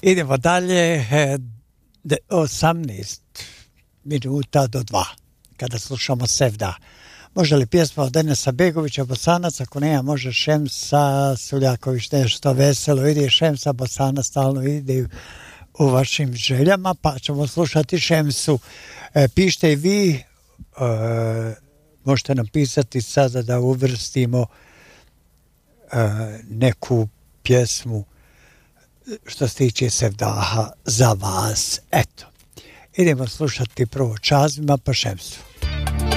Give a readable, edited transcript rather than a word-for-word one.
Idemo dalje, 18 minuta do 2, kada slušamo Sevda. Može li pjesma od Enesa Begovića, Bosanac, ako nema, može Šemsa Suljaković, nešto veselo ide, Šemsa Bosana stalno ide u vašim željama, pa ćemo slušati Šemsu. Pišite i vi, možete nam pisati sada da uvrstimo neku pjesmu što se tiče Sevdaha za vas. Eto, idemo slušati prvo Čazima pa Šemsu.